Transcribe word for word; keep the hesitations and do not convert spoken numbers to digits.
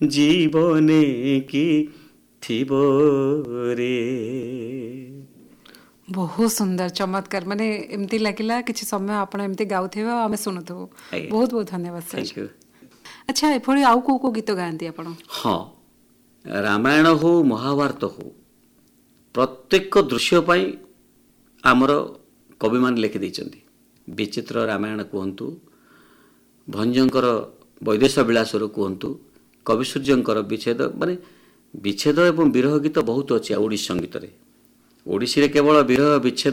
जीवने की थिबो रे। बहुत सुंदर चमत्कार माने एमती लगिला किछि समय आपण एमती गाउथेबो आमे सुनुथबो। बहुत बहुत धन्यवाद सर। Thank you. अच्छा एफोड़ी आउ को को गीत गांती आपण? हाँ, रामायण हो महाभारत हो प्रत्येक दृश्य पाई आमर कवि मान लिखि दैछन्ति। विचित्र रामायण कहतु, भंजंकर वैदेश विलासर कहतु, कवि सूर्यंकर विच्छेद माने विच्छेद एवं विरह गीत बहुत अच्छे ओडिसी संगीत रे। ओडिसी रे केवल विरह विच्छेद